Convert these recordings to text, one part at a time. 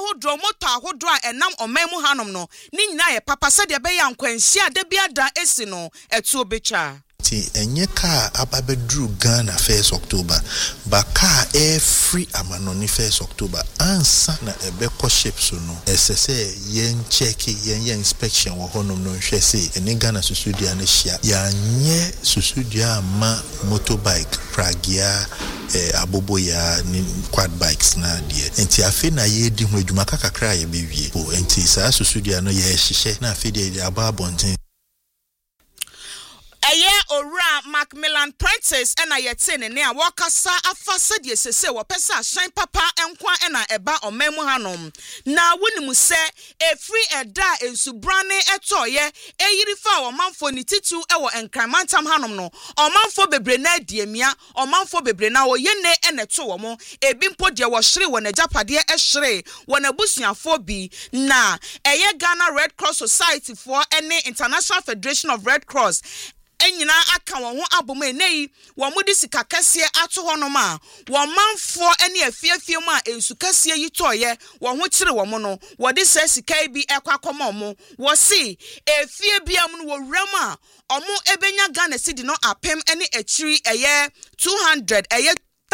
ahodo moto ahodo a enam omemu hanom no ni nyina ye papa se de be ya nkwanhia da biada esi no etu obecha ti enye car ababedru Ghana 1st October ba car free amanoni 1st October ansa na ebeko ships no esese yen check yen inspection wo honom no hwe se eni Ghana susudia na hia ya nye susudia ma motorbike pragia abobo ya ni quad bikes na die enti afi na ye di ho adwuma kakra ye bewie o enti sa susudia no ye hihye na afi de ababonten Eye ora Macmillan Prentice ena yete ne a wakasa afa sedie sese wo pesa shine papa enkwa ena eba omemu hanom na wonimu se efri eda ensubrane etoye eyirifa wo manfo ni titu ewo enkramantam hanom no omanfo bebre na adiemia omanfo bebre na wo yene eneto wo mo ebi mpo de wo hire wo na japade ehire wo na busuafo bi na eye Ghana Red Cross Society for ene International Federation of Red Cross enyina aka won ho abom enei wo mudi sika kase ato honom a wo manfo ene afiafie mu a ensu kase yi toye wo ho kire wo mo no wo de sa sika bi ekwakomo mo wo si efie bia mu no wo wram a omo ebenya Ghana cedi no apem ene achiri eye 200 eye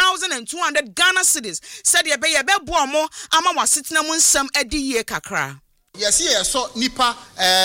1,200 Ghana cedis said ye be bo omo ama wasetena mu nsam adi ye kakra yes so nipa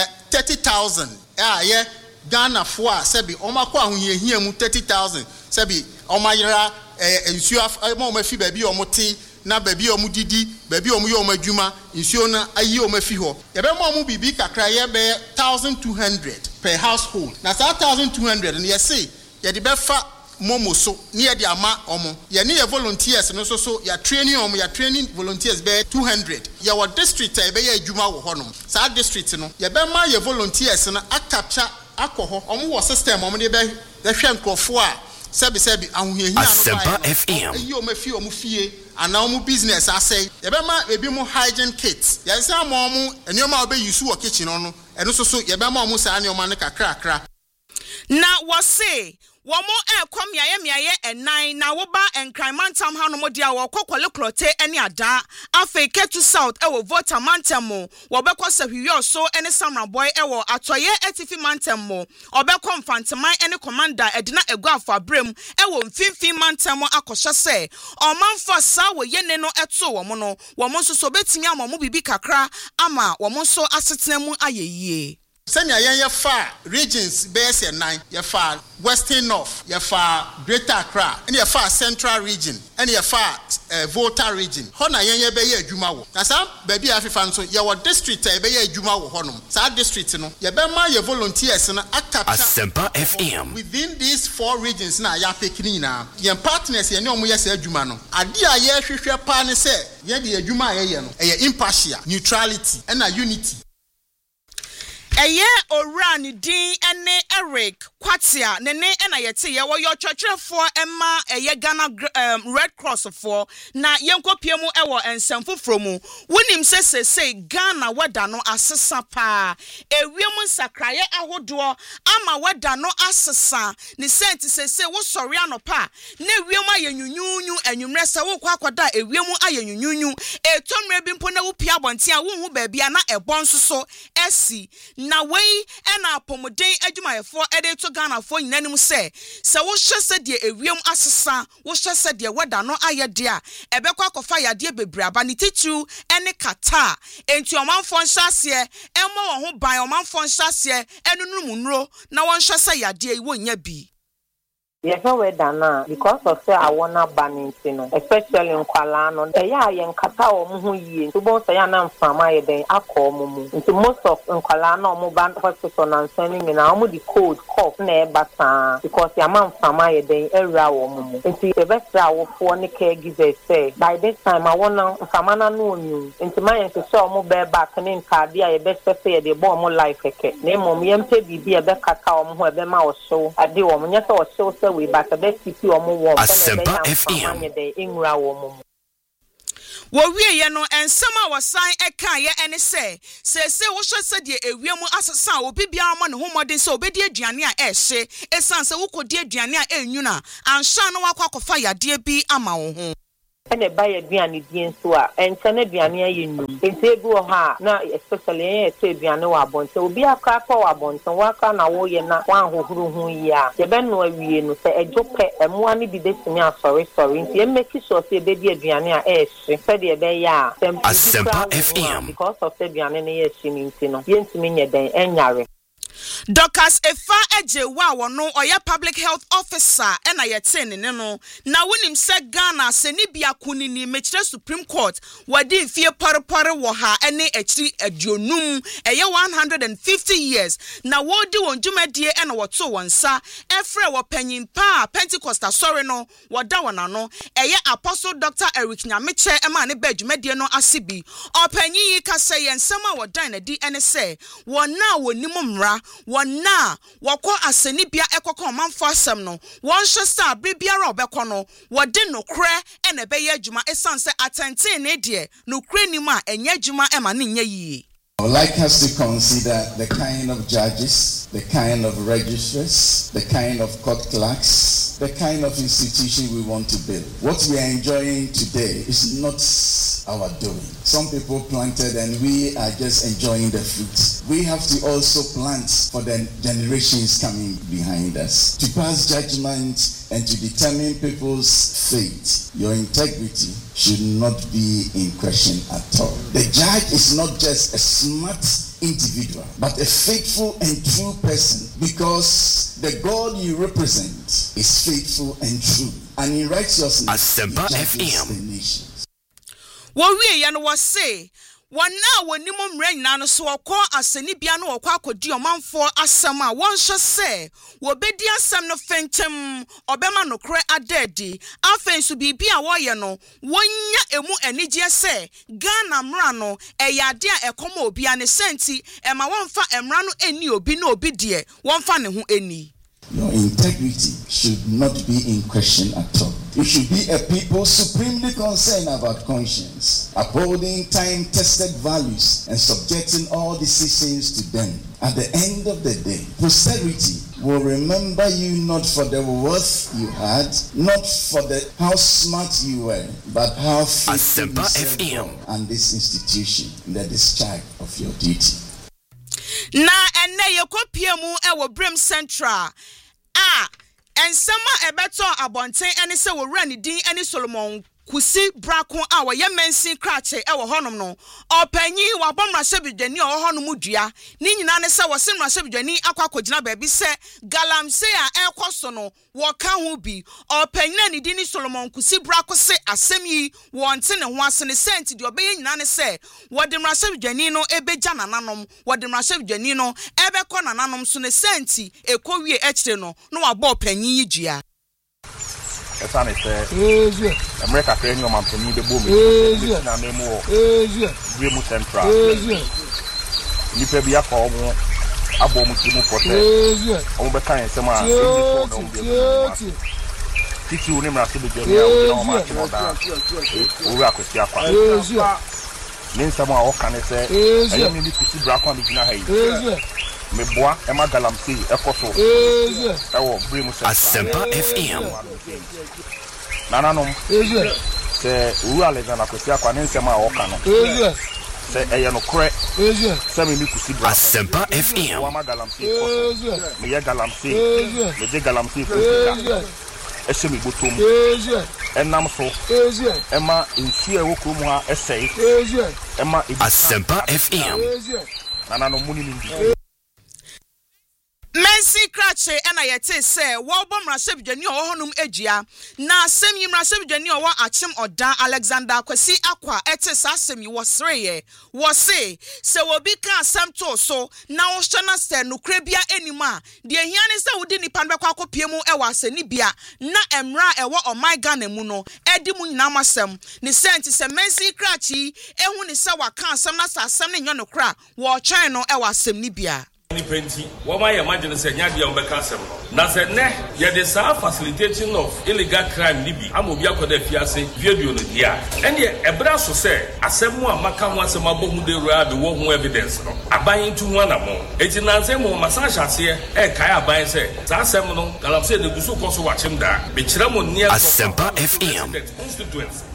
30,000 ye Ghana for sebi omako ahunhia mu 30,000 sebi omayira ensuo omafi baby omote na baby omudidi baby omuye omadwuma ensuo na ayi omafi ho yebe mo bibi kakra ye be 1,200 per household na 1,200 ne yesi ye de befa momo so ne ye de ama omo ye ne ye volunteers no so ya training omo ya training volunteers be 200 ye wo district e be ye adwuma wo honom sa district no ye be ma ye volunteers no akapcha akoho omo wo system omo de be hwe nkrofo a sebi ahuhia Asempa FM yi omo fi omo fie ana omo business asay ye be ma ebi mo hygiene kits ye say omo enioma obe use wo kitchen no eno so ye be ma omo sa enioma ne kakra na wose womo ekom miaye enan na woba enkranmantam hanom dia wo kokwale klote ene ada afa ketu south ewo vota mantam wo bekọ sahwiyo so ene samra boy ewo atoye etifi mantam mo obekọ mfanteman ene commander edina egu afa brem ewo mfimfin mantam akọhye se omanfo sa wo yene no eto wo mo no wo mo so betimi amamu bibi kakra ama wo mo so asetena mu ayeyie Senya ye fa regions base 9 ye fa Western North ye fa Greater Accra and ye fa Central region and ye fa Volta region hona ye be ye adwuma wo na sa ba bi afefa nso ye wo district e be ye adwuma wo honom sa district no ye be ma ye volunteers no akapta Asempa FM within these 4 regions na ya pekini na ye partners ye ne omo ye sa adwuma no ade a ye hwehwe pa ne se ye de adwuma ye no ye impartial neutrality and unity Eye ora ni din ene Eric Kwatia nene ena yete ye wo yo churchfo emma eye Ghana Red Cross for na yenkopie mu ewo ensemfofro mu wonim sesese Ghana wada no asesa pa ewiem nsakraye ahodo ama wada no asesa ni senti sese wo sori anopa na ewiem ayenyunyunyu enwumre se wo kwa akoda ewiem ayenyunyunyu etomre bi mpo na wo pia bonte a wo hu baabia na ebon soso esi na wei ena apomoden adwumayefo ede to Ghana fo nyinanim se wo hwese de ewiem asesa wo hwese de wada no ayede a ebekọ akofa yade bebre aba ni titu ene kata enti omanfo nhase emo wo ho ban omanfo nhase enunum nro na won hwese yade yi wo nya bi. Yes, we done because of say I wanna ban it, especially in Kuala no. Yeah, yen kata o mu yi. To bon say na mfama ye den akọ mu. Into most of in Kuala no mo ban hospital na sending me na mo the code cough na e bata because ya man mfama ye den area wo mu. Into the best wo for ne caregivers say by this time I wanna mfama na no nyu. Into my yen say mo be back ne nkade a ye best say dey bo mo life eke. Na mom ye mpe bibi e be kata o mo ho e be ma o show. Ade o mo nya say o show we back the city or more Asempa FM wo wie ye no ensema wasan eka ye ene se wo hwese de ewiem asesa obi bia ma ne homodin se obedi aduane a ehye esan se wo kodi aduane a enwuna ansha no wakwa kofa yade bi ama wo ho and a buy aduane di nso a enche aduane aye num enti ebi wo ha na especially ese aduane wa bonte obi aka pa wa bonte waka na wo ye na wan hohuru hu yi a ye be no awie no se ejope emoa ni bi betimi asori enti emeki sure se be di aduane a ehye se de be ya Asempa FM because of aduane na ye hye enti no ye ntimi nye den enyare Doctors Efa Ejewa wono oya public health officer ena yeten ne no na wonim se Ghana se ni bia kunini mechire Supreme Court wadi mfie porepore wo ha ene achiri adionum eye 150 years na wodi won dwumadie ena woto wonsa efre wo panyimpa Pentecostal sorry no woda wonano eye Apostle Dr. Eric Nyameche ema ne ba dwumadie no asibi opanyi yi ka se yensema wodan na di ene se wona wonimu mra wona wako asenibia ekoko manfo asem no won hwesa bibiara obekọ no wode no kre ene beye adwuma esanse atenten ne de no kre nim a enye adwuma ema ne nya yi. I would like us to consider the kind of judges, the kind of registrars, the kind of court clerks, the kind of institution we want to build. What we are enjoying today is not our doing. Some people planted and we are just enjoying the fruits. We have to also plant for the generations coming behind us to pass judgment and to determine people's fate. Your integrity should not be in question at all. The judge is not just a smart individual, but a faithful and true person, because the God you represent is faithful and true, and in righteousness Asempa he judges FM. the nations. Wo wie ya no wo say wana wonimu mra nyina no so okọ asenibia no okọ akodi omanfo asem a won hye se wo bedi asem no fentem obema no kre adadi afen so bibia wo ye no wonya emu anigye se Ghana mra no eyade a ekoma obi ane senti ema wonfa emra no eni obi na obi de wonfa ne ho eni. Your integrity should not be in question at all. You should be a people supremely concerned about conscience, upholding time-tested values and subjecting all decisions to them. At the end of the day, posterity will remember you not for the wealth you had, not for how smart you were, but how faithful you served God and this institution in the discharge of your duty. Na ene yekopie mu ewo Brim Central ensema ebeto abonten ene se wo wura ne din ene Solomon Kusi Brakon a wo yemensin krache ewo honom no opanyi wa bomra sebidwani o honom dua ni nyina ne se wo semra sebidwani akwakogina ba bi se galamse a ekoso no wo ka ho bi opanyi na ne din Solomon Kusi Brako se asem yi wonte ne ho asene senti de obeye nyina ne se wo de mra sebidwani no ebeja nananom wo de mra sebidwani no ebekọ nananom so ne senti ekowie ekire no wa bo opanyi yi dua. Esane se America fe nyo mampani de bomi na memo Brim Central nipa bia ka omo abomu timu pote omo be kan se ma titi uni mra se be je o ma ti moda o ra kwesi akwa nin sama o kan se ayi mi Kusi Brako mi gina hayi me boa e ma galamsi e koso ewo Brim Central Asempa FM nananom se uru Alexander kwesi akwa ne nsema a woka no se eye no kre se me Kusi Brako Asempa FM wa ma galamsi koso me ye galamsi me je galamsi koso ese mi botom enam so ema nsu e woku mu ha esei ema Asempa FM nananom muni mi Mensi krache ena yete se wo bom rasebdwani o honum ejia na asem yi rasebdwani o wa achim odan Alexander Kwesi Akwa ete sa asem yi wo sreye wo se wo bi ka asem to so na wo hye na se nokra bia enima de hiane se wodi nipa no bekwa akopie mu e wa aseni bia na emra e wo oman Ghana mu no edi mu nyina masem ne senti se mensi krache ehu ne se wa ka asem na sa asem ne nyo nokra wo twen no e wa asem ni bia ni penti what my imagine say nya dia obeka asem na say ne ye the facilitating of illegal crime ni bi amobi akoda fiase video no dia ene ebra so say asem mu amaka ho asem abohu de rua de wo ho evidence no aban tu ho na mo eti na say mo massage ase e kai aban say sa asem no galam say de guso koso wachem da be kire mo ne Asempa FM constituency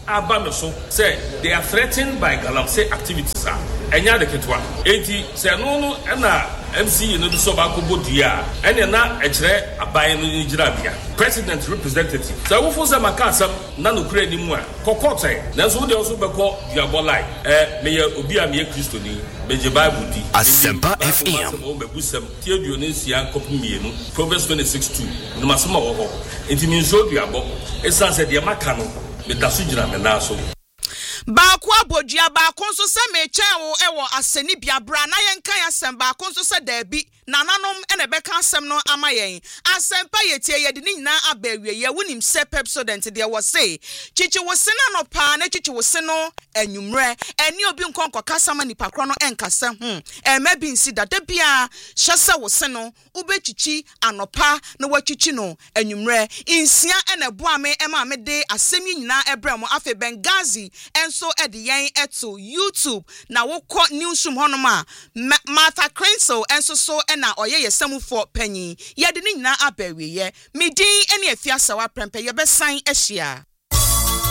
aba me so say they are threatened by galamsey activities enya de ketwa enti say no na MC no bi so ba ko bodia ene na ekire aban no nyira bia president representative say wo fo say makasam na no kura ni mu a kokotai na so de so beko diabolai me ye obi a me Kristo ni beje Bible di Asempa FM o begusam tie Dionesia kopimienu Proverbs 26:2 no masoma wo ho enti mi nso diabo esan say de maka no me daso gira me na so baako abodua baako nso se mechen wo ewo aseni biabra na yenkan asem baako nso se daabi nananom ene beka asem no amayen asempa yetie yedi ni nyina abawie ye wonim se Pepsodent de wo se chichi wo se na no pa na chichi wo se no anwumre eni obi nkonko kasama nipa kro no enkase ema bi nsi dada bia hyese wo se no ubechichi anopa na wachichi no anwumre insia ene boa me ema me de asem nyina ebremo afe Benghazi so edi yen eto YouTube na wokọ newsroom honoma Martha Crenso enso so na oye yesamufo panyin yede ni nyina abawie ye medin ene afiasawa prempe ye besan ehia